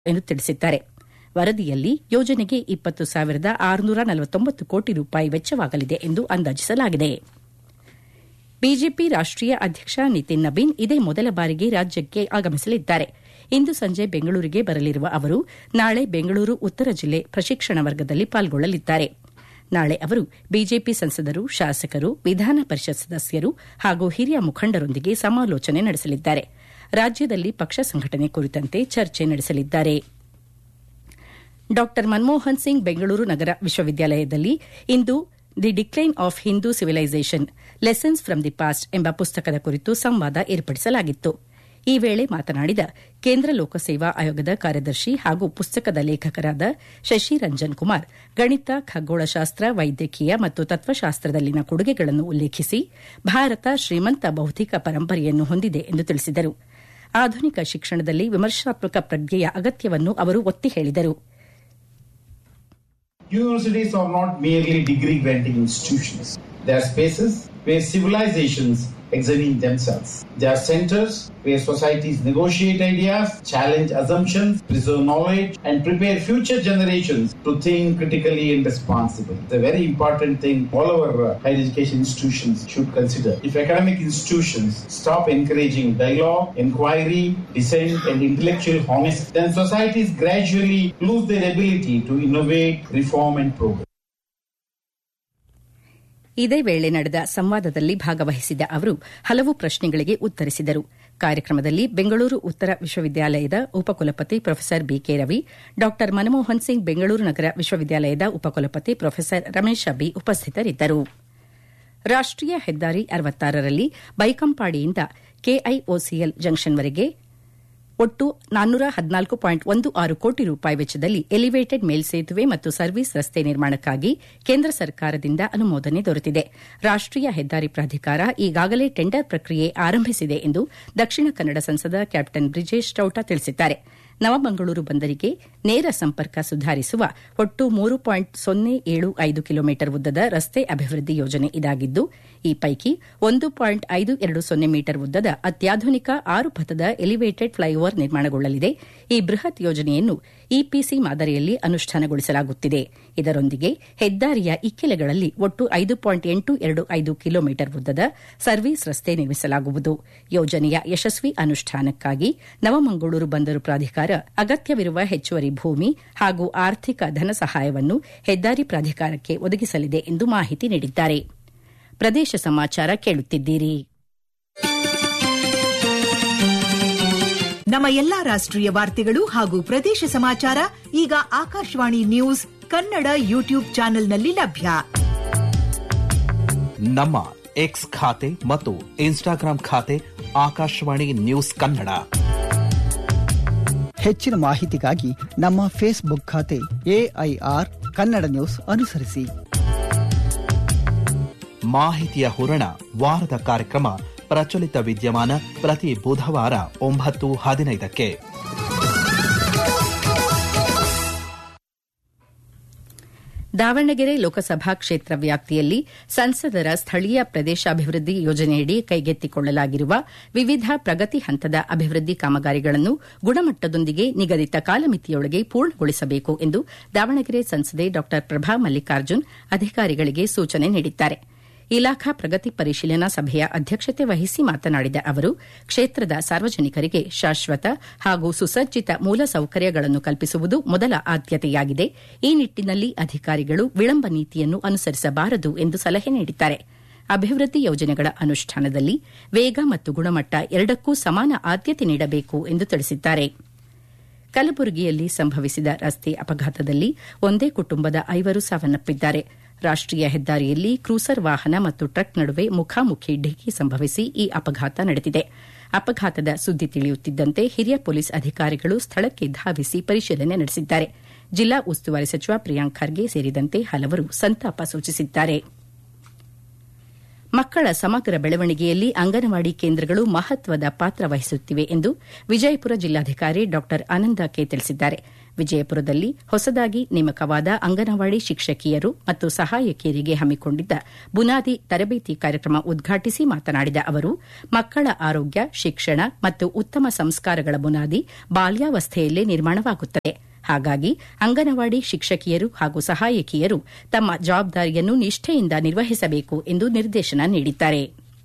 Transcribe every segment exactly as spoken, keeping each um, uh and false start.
ಎಂದು ತಿಳಿಸಿದ್ದಾರೆ. ವರದಿಯಲ್ಲಿ ಯೋಜನೆಗೆ ಇಪ್ಪತ್ತು ಸಾವಿರದ ಆರುನೂರ ನಲವತ್ತೊಂಬತ್ತು ಕೋಟಿ ರೂಪಾಯಿ ವೆಚ್ಚವಾಗಲಿದೆ ಎಂದು ಅಂದಾಜಿಸಲಾಗಿದೆ. ಬಿಜೆಪಿ ರಾಷ್ಟೀಯ ಅಧ್ಯಕ್ಷ ನಿತಿನ್ ನಬೀನ್ ಇದೇ ಮೊದಲ ಬಾರಿಗೆ ರಾಜ್ಯಕ್ಕೆ ಆಗಮಿಸಲಿದ್ದಾರೆ. ಇಂದು ಸಂಜೆ ಬೆಂಗಳೂರಿಗೆ ಬರಲಿರುವ ಅವರು ನಾಳೆ ಬೆಂಗಳೂರು ಉತ್ತರ ಜಿಲ್ಲೆ ಪ್ರಶಿಕ್ಷಣ ವರ್ಗದಲ್ಲಿ ಪಾಲ್ಗೊಳ್ಳಲಿದ್ದಾರೆ. ನಾಳೆ ಅವರು ಬಿಜೆಪಿ ಸಂಸದರು, ಶಾಸಕರು, ವಿಧಾನ ಪರಿಷತ್ ಸದಸ್ಯರು ಹಾಗೂ ಹಿರಿಯ ಮುಖಂಡರೊಂದಿಗೆ ಸಮಾಲೋಚನೆ ನಡೆಸಲಿದ್ದಾರೆ. ರಾಜ್ಯದಲ್ಲಿ ಪಕ್ಷ ಸಂಘಟನೆ ಕುರಿತಂತೆ ಚರ್ಚೆ ನಡೆಸಲಿದ್ದಾರೆ. ಡಾ ಮನಮೋಹನ್ ಸಿಂಗ್ ಬೆಂಗಳೂರು ನಗರ ವಿಶ್ವವಿದ್ಯಾಲಯದಲ್ಲಿ ಇಂದು the decline of Hindu civilisation lessons from the past ಎಂಬ ಪುಸ್ತಕದ ಕುರಿತು ಸಂವಾದ ಏರ್ಪಡಿಸಲಾಗಿತ್ತು. ಈ ವೇಳೆ ಮಾತನಾಡಿದ ಕೇಂದ್ರ ಲೋಕಸೇವಾ ಆಯೋಗದ ಕಾರ್ಯದರ್ಶಿ ಹಾಗೂ ಪುಸ್ತಕದ ಲೇಖಕರಾದ ಶಶಿ ರಂಜನ್ ಕುಮಾರ್, ಗಣಿತ, ಖಗೋಳಶಾಸ್ತ್ರ, ವೈದ್ಯಕೀಯ ಮತ್ತು ತತ್ವಶಾಸ್ತ್ರದಲ್ಲಿನ ಕೊಡುಗೆಗಳನ್ನು ಉಲ್ಲೇಖಿಸಿ ಭಾರತ ಶ್ರೀಮಂತ ಬೌದ್ಧಿಕ ಪರಂಪರೆಯನ್ನು ಹೊಂದಿದೆ ಎಂದು ತಿಳಿಸಿದರು. ಆಧುನಿಕ ಶಿಕ್ಷಣದಲ್ಲಿ ವಿಮರ್ಶಾತ್ಮಕ ಪ್ರಜ್ಞೆಯ ಅಗತ್ಯವನ್ನು ಅವರು ಒತ್ತಿ ಹೇಳಿದರು. Universities are not merely degree-granting institutions. They are spaces where civilizations examine themselves. They are centers where societies negotiate ideas, challenge assumptions, preserve knowledge, and prepare future generations to think critically and responsibly. It's a very important thing all our uh, higher education institutions should consider. If academic institutions stop encouraging dialogue, inquiry, dissent, and intellectual honesty, then societies gradually lose their ability to innovate, reform, and progress. ಇದೇ ವೇಳೆ ನಡೆದ ಸಂವಾದದಲ್ಲಿ ಭಾಗವಹಿಸಿದ ಅವರು ಹಲವು ಪ್ರಶ್ನೆಗಳಿಗೆ ಉತ್ತರಿಸಿದರು. ಕಾರ್ಯಕ್ರಮದಲ್ಲಿ ಬೆಂಗಳೂರು ಉತ್ತರ ವಿಶ್ವವಿದ್ಯಾಲಯದ ಉಪಕುಲಪತಿ ಪ್ರೊಫೆಸರ್ ಬಿಕೆ ರವಿ, ಡಾ ಮನಮೋಹನ್ ಸಿಂಗ್ ಬೆಂಗಳೂರು ನಗರ ವಿಶ್ವವಿದ್ಯಾಲಯದ ಉಪಕುಲಪತಿ ಪ್ರೊಫೆಸರ್ ರಮೇಶ್ ಅಬ್ಬಿ ಉಪಸ್ಥಿತರಿದ್ದರು. ರಾಷ್ಟೀಯ ಹೆದ್ದಾರಿ ಅರವತ್ತಾರರಲ್ಲಿ ಬೈಕಂಪಾಡಿಯಿಂದ ಕೆಐಒಸಿಎಲ್ ಜಂಕ್ಷನ್ವರೆಗೆ ಒಟ್ಟು ನಾನ್ನೂರ ಹದಿನಾಲ್ಕು ಪಾಯಿಂಟ್ ಒಂದು ಆರು ಕೋಟಿ ರೂಪಾಯಿ ವೆಚ್ಚದಲ್ಲಿ ಎಲಿವೇಟೆಡ್ ಮೇಲ್ಸೇತುವೆ ಮತ್ತು ಸರ್ವಿಸ್ ರಸ್ತೆ ನಿರ್ಮಾಣಕ್ಕಾಗಿ ಕೇಂದ್ರ ಸರ್ಕಾರದಿಂದ ಅನುಮೋದನೆ ದೊರೆತಿದೆ. ರಾಷ್ಟೀಯ ಹೆದ್ದಾರಿ ಪ್ರಾಧಿಕಾರ ಈಗಾಗಲೇ ಟೆಂಡರ್ ಪ್ರಕ್ರಿಯೆ ಆರಂಭಿಸಿದೆ ಎಂದು ದಕ್ಷಿಣ ಕನ್ನಡ ಸಂಸದ ಕ್ಯಾಪ್ಟನ್ ಬ್ರಿಜೇಶ್ ಚೌಟ ತಿಳಿಸಿದ್ದಾರೆ. ನವಮಂಗಳೂರು ಬಂದರಿಗೆ ನೇರ ಸಂಪರ್ಕ ಸುಧಾರಿಸುವ ಒಟ್ಟು ಮೂರು ಪಾಯಿಂಟ್ ಸೊನ್ನೆ ಏಳು ಐದು ಕಿಲೋಮೀಟರ್ ಉದ್ದದ ರಸ್ತೆ ಅಭಿವೃದ್ಧಿ ಯೋಜನೆ ಇದಾಗಿದ್ದು, ಈ ಪೈಕಿ ಒಂದು ಪಾಯಿಂಟ್ ಐದು ಎರಡು ಸೊನ್ನೆ ಮೀಟರ್ ಉದ್ದದ ಅತ್ಯಾಧುನಿಕ ಆರು ಪಥದ ಎಲಿವೇಟೆಡ್ ಫ್ಲೈಓವರ್ ನಿರ್ಮಾಣಗೊಳ್ಳಲಿದೆ. ಈ ಬೃಹತ್ ಯೋಜನೆಯನ್ನು ಇಪಿಸಿ ಮಾದರಿಯಲ್ಲಿ ಅನುಷ್ಠಾನಗೊಳಿಸಲಾಗುತ್ತಿದೆ. ಇದರೊಂದಿಗೆ ಹೆದ್ದಾರಿಯ ಇಕ್ಕೆಲೆಗಳಲ್ಲಿ ಒಟ್ಟು ಐದು ಪಾಯಿಂಟ್ ಎಂಟು ಎರಡು ಐದು ಕಿಲೋಮೀಟರ್ ಉದ್ದದ ಸರ್ವಿಸ್ ರಸ್ತೆ ನಿರ್ಮಿಸಲಾಗುವುದು. ಯೋಜನೆಯ ಯಶಸ್ವಿ ಅನುಷ್ಠಾನಕ್ಕಾಗಿ ನವಮಂಗಳೂರು ಬಂದರು ಪ್ರಾಧಿಕಾರ ಅಗತ್ಯವಿರುವ ಹೆಚ್ಚುವರಿ ಭೂಮಿ ಹಾಗೂ ಆರ್ಥಿಕ ಧನ ಸಹಾಯವನ್ನು ಹೆದ್ದಾರಿ ಪ್ರಾಧಿಕಾರಕ್ಕೆ ಒದಗಿಸಲಿದೆ ಎಂದು ಮಾಹಿತಿ ನೀಡಿದ್ದಾರೆ. ಪ್ರದೇಶ ಸಮಾಚಾರ ಕೇಳುತ್ತಿದ್ದೀರಿ. ನಮ್ಮ ಎಲ್ಲಾ ರಾಷ್ಟ್ರೀಯ ವಾರ್ತೆಗಳು ಹಾಗೂ ಪ್ರದೇಶ ಸಮಾಚಾರ ಈಗ ಆಕಾಶವಾಣಿ ನ್ಯೂಸ್ ಕನ್ನಡ ಯೂಟ್ಯೂಬ್ ಚಾನೆಲ್ನಲ್ಲಿ ಲಭ್ಯ. ನಮ್ಮ ಎಕ್ಸ್ ಖಾತೆ ಮತ್ತು ಇನ್ಸ್ಟಾಗ್ರಾಂ ಖಾತೆ ಆಕಾಶವಾಣಿ ನ್ಯೂಸ್ ಕನ್ನಡ. ಹೆಚ್ಚಿನ ಮಾಹಿತಿಗಾಗಿ ನಮ್ಮ ಫೇಸ್ಬುಕ್ ಖಾತೆ ಎಐಆರ್ ಕನ್ನಡ ನ್ಯೂಸ್ ಅನುಸರಿಸಿ. ಮಾಹಿತಿಯ ಹೂರಣ ವಾರದ ಕಾರ್ಯಕ್ರಮ ಪ್ರಚಲಿತ ವಿದ್ಯಮಾನ ಪ್ರತಿ ಬುಧವಾರ ಒಂಬತ್ತು ಹದಿನೈದಕ್ಕೆ. ದಾವಣಗೆರೆ ಲೋಕಸಭಾ ಕ್ಷೇತ್ರ ವ್ಯಾಪ್ತಿಯಲ್ಲಿ ಸಂಸದರ ಸ್ಥಳೀಯ ಪ್ರದೇಶಾಭಿವೃದ್ಧಿ ಯೋಜನೆಯಡಿ ಕೈಗೆತ್ತಿಕೊಳ್ಳಲಾಗಿರುವ ವಿವಿಧ ಪ್ರಗತಿ ಹಂತದ ಅಭಿವೃದ್ಧಿ ಕಾಮಗಾರಿಗಳನ್ನು ಗುಣಮಟ್ಟದೊಂದಿಗೆ ನಿಗದಿತ ಕಾಲಮಿತಿಯೊಳಗೆ ಪೂರ್ಣಗೊಳಿಸಬೇಕು ಎಂದು ದಾವಣಗೆರೆ ಸಂಸದೆ ಡಾ ಪ್ರಭಾ ಮಲ್ಲಿಕಾರ್ಜುನ್ ಅಧಿಕಾರಿಗಳಿಗೆ ಸೂಚನೆ ನೀಡಿದ್ದಾರೆ. ಇಲಾಖಾ ಪ್ರಗತಿ ಪರಿಶೀಲನಾ ಸಭೆಯ ಅಧ್ಯಕ್ಷತೆ ವಹಿಸಿ ಮಾತನಾಡಿದ ಅವರು, ಕ್ಷೇತ್ರದ ಸಾರ್ವಜನಿಕರಿಗೆ ಶಾಶ್ವತ ಹಾಗೂ ಸುಸಜ್ಜಿತ ಮೂಲಸೌಕರ್ಯಗಳನ್ನು ಕಲ್ಪಿಸುವುದು ಮೊದಲ ಆದ್ಯತೆಯಾಗಿದೆ. ಈ ನಿಟ್ಟಿನಲ್ಲಿ ಅಧಿಕಾರಿಗಳು ವಿಳಂಬ ನೀತಿಯನ್ನು ಅನುಸರಿಸಬಾರದು ಎಂದು ಸಲಹೆ ನೀಡಿದ್ದಾರೆ. ಅಭಿವೃದ್ಧಿ ಯೋಜನೆಗಳ ಅನುಷ್ಠಾನದಲ್ಲಿ ವೇಗ ಮತ್ತು ಗುಣಮಟ್ಟ ಎರಡಕ್ಕೂ ಸಮಾನ ಆದ್ಯತೆ ನೀಡಬೇಕು ಎಂದು ತಿಳಿಸಿದ್ದಾರೆ. ಕಲಬುರಗಿಯಲ್ಲಿ ಸಂಭವಿಸಿದ ರಸ್ತೆ ಅಪಘಾತದಲ್ಲಿ ಒಂದೇ ಕುಟುಂಬದ ಐವರು ಸಾವನ್ನಪ್ಪಿದ್ದಾರೆ. ರಾಷ್ಟೀಯ ಹೆದ್ದಾರಿಯಲ್ಲಿ ಕ್ರೂಸರ್ ವಾಹನ ಮತ್ತು ಟ್ರಕ್ ನಡುವೆ ಮುಖಾಮುಖಿ ಡಿಕ್ಕಿ ಸಂಭವಿಸಿ ಈ ಅಪಘಾತ ನಡೆದಿದೆ. ಅಪಘಾತದ ಸುದ್ದಿ ತಿಳಿಯುತ್ತಿದ್ದಂತೆ ಹಿರಿಯ ಪೊಲೀಸ್ ಅಧಿಕಾರಿಗಳು ಸ್ಥಳಕ್ಕೆ ಧಾವಿಸಿ ಪರಿಶೀಲನೆ ನಡೆಸಿದ್ದಾರೆ. ಜಿಲ್ಲಾ ಉಸ್ತುವಾರಿ ಸಚಿವ ಪ್ರಿಯಾಂಕ್ ಖರ್ಗೆ ಸೇರಿದಂತೆ ಹಲವರು ಸಂತಾಪ ಸೂಚಿಸಿದ್ದಾರೆ. ಮಕ್ಕಳ ಸಮಗ್ರ ಬೆಳವಣಿಗೆಯಲ್ಲಿ ಅಂಗನವಾಡಿ ಕೇಂದ್ರಗಳು ಮಹತ್ವದ ಪಾತ್ರ ವಹಿಸುತ್ತಿವೆ ಎಂದು ವಿಜಯಪುರ ಜಿಲ್ಲಾಧಿಕಾರಿ ಡಾ ಆನಂದ ಕೆ ತಿಳಿಸಿದ್ದಾರೆ. ವಿಜಯಪುರದಲ್ಲಿ ಹೊಸದಾಗಿ ನೇಮಕವಾದ ಅಂಗನವಾಡಿ ಶಿಕ್ಷಕಿಯರು ಮತ್ತು ಸಹಾಯಕಿಯರಿಗೆ ಹಮ್ಮಿಕೊಂಡಿದ್ದ ಬುನಾದಿ ತರಬೇತಿ ಕಾರ್ಯಕ್ರಮ ಉದ್ಘಾಟಿಸಿ ಮಾತನಾಡಿದ ಅವರು, ಮಕ್ಕಳ ಆರೋಗ್ಯ, ಶಿಕ್ಷಣ ಮತ್ತು ಉತ್ತಮ ಸಂಸ್ಕಾರಗಳ ಬುನಾದಿ ಬಾಲ್ಯಾವಸ್ಥೆಯಲ್ಲೇ ನಿರ್ಮಾಣವಾಗುತ್ತದೆ. ಹಾಗಾಗಿ ಅಂಗನವಾಡಿ ಶಿಕ್ಷಕಿಯರು ಹಾಗೂ ಸಹಾಯಕಿಯರು ತಮ್ಮ ಜವಾಬ್ದಾರಿಯನ್ನು ನಿಷ್ಠೆಯಿಂದ ನಿರ್ವಹಿಸಬೇಕು ಎಂದು ನಿರ್ದೇಶನ ನೀಡಿದ್ದಾರೆ.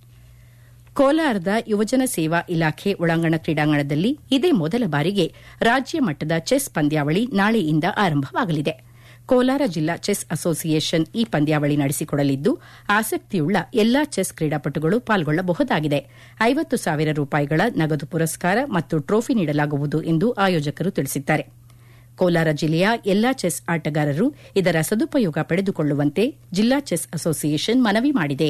ಕೋಲಾರದ ಯುವಜನ ಸೇವಾ ಇಲಾಖೆ ಒಳಾಂಗಣ ಕ್ರೀಡಾಂಗಣದಲ್ಲಿ ಇದೇ ಮೊದಲ ಬಾರಿಗೆ ರಾಜ್ಯ ಮಟ್ಟದ ಚೆಸ್ ಪಂದ್ಯಾವಳಿ ನಾಳೆಯಿಂದ ಆರಂಭವಾಗಲಿದೆ. ಕೋಲಾರ ಜಿಲ್ಲಾ ಚೆಸ್ ಅಸೋಸಿಯೇಷನ್ ಈ ಪಂದ್ಯಾವಳಿ ನಡೆಸಿಕೊಡಲಿದ್ದು, ಆಸಕ್ತಿಯುಳ್ಳ ಎಲ್ಲಾ ಚೆಸ್ ಕ್ರೀಡಾಪಟುಗಳು ಪಾಲ್ಗೊಳ್ಳಬಹುದಾಗಿದೆ. ಐವತ್ತು ಸಾವಿರ ರೂಪಾಯಿಗಳ ನಗದು ಪುರಸ್ಕಾರ ಮತ್ತು ಟ್ರೋಫಿ ನೀಡಲಾಗುವುದು ಎಂದು ಆಯೋಜಕರು ತಿಳಿಸಿದ್ದಾರೆ. ಕೋಲಾರ ಜಿಲ್ಲೆಯ ಎಲ್ಲಾ ಚೆಸ್ ಆಟಗಾರರು ಇದರ ಸದುಪಯೋಗ ಪಡೆದುಕೊಳ್ಳುವಂತೆ ಜಿಲ್ಲಾ ಚೆಸ್ ಅಸೋಸಿಯೇಷನ್ ಮನವಿ ಮಾಡಿದೆ.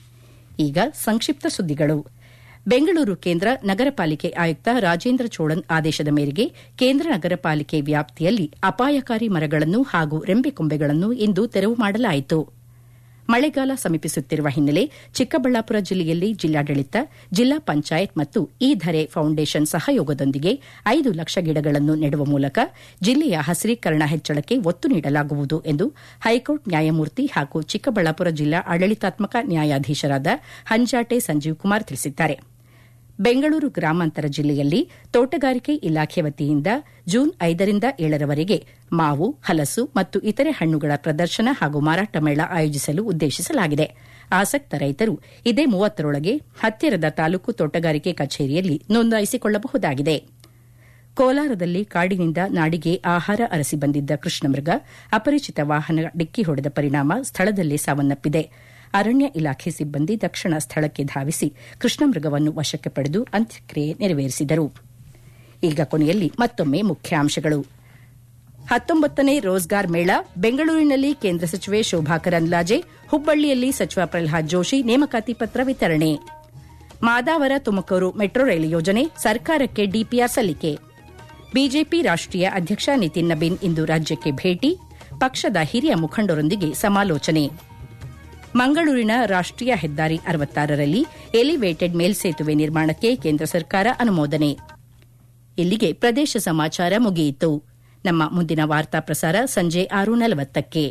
ಈಗ ಸಂಕ್ಷಿಪ್ತ ಸುದ್ದಿಗಳು. ಬೆಂಗಳೂರು ಕೇಂದ್ರ ನಗರ ಪಾಲಿಕೆ ಆಯುಕ್ತ ರಾಜೇಂದ್ರ ಚೋಳನ್ ಆದೇಶದ ಮೇರೆಗೆ ಕೇಂದ್ರ ನಗರ ಪಾಲಿಕೆ ವ್ಯಾಪ್ತಿಯಲ್ಲಿ ಅಪಾಯಕಾರಿ ಮರಗಳನ್ನು ಹಾಗೂ ರೆಂಬೆಕೊಂಬೆಗಳನ್ನು ಇಂದು ತೆರವು ಮಾಡಲಾಯಿತು. ಮಳೆಗಾಲ ಸಮೀಪಿಸುತ್ತಿರುವ ಹಿನ್ನೆಲೆ ಚಿಕ್ಕಬಳ್ಳಾಪುರ ಜಿಲ್ಲೆಯಲ್ಲಿ ಜಿಲ್ಲಾಡಳಿತ, ಜಿಲ್ಲಾ ಪಂಚಾಯತ್ ಮತ್ತು ಈ ಧರೆ ಫೌಂಡೇಶನ್ ಸಹಯೋಗದೊಂದಿಗೆ ಐದು ಲಕ್ಷ ಗಿಡಗಳನ್ನು ನೆಡುವ ಮೂಲಕ ಜಿಲ್ಲೆಯ ಹಸಿರೀಕರಣ ಹೆಚ್ಚಳಕ್ಕೆ ಒತ್ತು ನೀಡಲಾಗುವುದು ಎಂದು ಹೈಕೋರ್ಟ್ ನ್ಯಾಯಮೂರ್ತಿ ಹಾಗೂ ಚಿಕ್ಕಬಳ್ಳಾಪುರ ಜಿಲ್ಲಾ ಆಡಳಿತಾತ್ಮಕ ನ್ಯಾಯಾಧೀಶರಾದ ಹಂಜಾಟೆ ಸಂಜೀವ್ ಕುಮಾರ್ ತಿಳಿಸಿದ್ದಾರೆ. ಬೆಂಗಳೂರು ಗ್ರಾಮಾಂತರ ಜಿಲ್ಲೆಯಲ್ಲಿ ತೋಟಗಾರಿಕೆ ಇಲಾಖೆ ವತಿಯಿಂದ ಜೂನ್ ಐದರಿಂದ ಏಳರವರೆಗೆ ಮಾವು, ಹಲಸು ಮತ್ತು ಇತರೆ ಹಣ್ಣುಗಳ ಪ್ರದರ್ಶನ ಹಾಗೂ ಮಾರಾಟ ಮೇಳ ಆಯೋಜಿಸಲು ಉದ್ದೇಶಿಸಲಾಗಿದೆ. ಆಸಕ್ತ ರೈತರು ಇದೇ ಮೂವತ್ತರೊಳಗೆ ಹತ್ತಿರದ ತಾಲೂಕು ತೋಟಗಾರಿಕೆ ಕಚೇರಿಯಲ್ಲಿ ನೋಂದಾಯಿಸಿಕೊಳ್ಳಬಹುದಾಗಿದೆ. ಕೋಲಾರದಲ್ಲಿ ಕಾಡಿನಿಂದ ನಾಡಿಗೆ ಆಹಾರ ಅರಸಿ ಬಂದಿದ್ದ ಕೃಷ್ಣಮೃಗ ಅಪರಿಚಿತ ವಾಹನ ಡಿಕ್ಕಿ ಹೊಡೆದ ಪರಿಣಾಮ ಸ್ಥಳದಲ್ಲೇ ಸಾವನ್ನಪ್ಪಿದೆ. ಅರಣ್ಯ ಇಲಾಖೆ ಸಿಬ್ಬಂದಿ ತಕ್ಷಣ ಸ್ಥಳಕ್ಕೆ ಧಾವಿಸಿ ಕೃಷ್ಣಮೃಗವನ್ನು ವಶಕ್ಕೆ ಪಡೆದು ಅಂತ್ಯಕ್ರಿಯೆ ನೆರವೇರಿಸಿದರು. ಈಗ ಕೊನೆಯಲ್ಲಿ ಮತ್ತೊಮ್ಮೆ ಮುಖ್ಯಾಂಶಗಳು. ಹತ್ತೊಂಬತ್ತನೇ ರೋಜ್ಗಾರ್ ಮೇಳ ಬೆಂಗಳೂರಿನಲ್ಲಿ ಕೇಂದ್ರ ಸಚಿವೆ ಶೋಭಾ ಕರಂದ್ಲಾಜೆ, ಹುಬ್ಬಳ್ಳಿಯಲ್ಲಿ ಸಚಿವ ಪ್ರಹ್ಲಾದ್ ಜೋಶಿ ನೇಮಕಾತಿ ಪತ್ರ ವಿತರಣೆ. ಮಾದಾವರ ತುಮಕೂರು ಮೆಟ್ರೋ ರೈಲು ಯೋಜನೆ ಸರ್ಕಾರಕ್ಕೆ ಡಿಪಿಆರ್ ಸಲ್ಲಿಕೆ. ಬಿಜೆಪಿ ರಾಷ್ಟೀಯ ಅಧ್ಯಕ್ಷ ನಿತಿನ್ ನಬೀನ್ ಇಂದು ರಾಜ್ಯಕ್ಕೆ ಭೇಟಿ, ಪಕ್ಷದ ಹಿರಿಯ ಮುಖಂಡರೊಂದಿಗೆ ಸಮಾಲೋಚನೆ. ಮಂಗಳೂರಿನ ರಾಷ್ಟೀಯ ಹೆದ್ದಾರಿ ಅರವತ್ತಾರರಲ್ಲಿ ಎಲಿವೇಟೆಡ್ ಮೇಲ್ಸೇತುವೆ ನಿರ್ಮಾಣಕ್ಕೆ ಕೇಂದ್ರ ಸರ್ಕಾರ ಅನುಮೋದನೆ. ಇಲ್ಲಿಗೆ ಪ್ರದೇಶ ಸಮಾಚಾರ ಮುಗಿಯಿತು. ನಮ್ಮ ಮುಂದಿನ ವಾರ್ತಾ ಪ್ರಸಾರ ಸಂಜೆ ಆರು ನಲವತ್ತಕ್ಕೆ.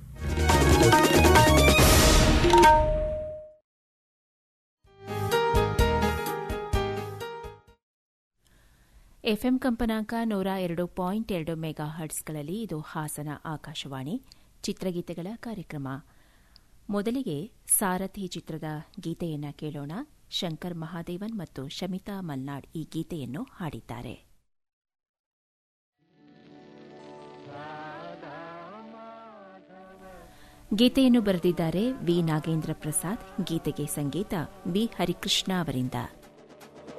ಎಫ್ಎಂ ಕಂಪನಾಂಕ ನೂರ ಎರಡು ಪಾಯಿಂಟ್ ಎರಡು ಮೆಗಾ ಹರ್ಟ್ಸ್ಗಳಲ್ಲಿ ಇದು ಹಾಸನ ಆಕಾಶವಾಣಿ ಚಿತ್ರಗೀತೆಗಳ ಕಾರ್ಯಕ್ರಮ. ಮೊದಲಿಗೆ ಸಾರಥಿ ಚಿತ್ರದ ಗೀತೆಯನ್ನ ಕೇಳೋಣ. ಶಂಕರ್ ಮಹಾದೇವನ್ ಮತ್ತು ಶಮಿತಾ ಮಲ್ನಾಡ್ ಈ ಗೀತೆಯನ್ನು ಹಾಡಿದ್ದಾರೆ. ಗೀತೆಯನ್ನು ಬರೆದಿದ್ದಾರೆ ವಿ ನಾಗೇಂದ್ರ ಪ್ರಸಾದ್, ಗೀತೆಗೆ ಸಂಗೀತ ವಿ ಹರಿಕೃಷ್ಣ ಅವರಿಂದ.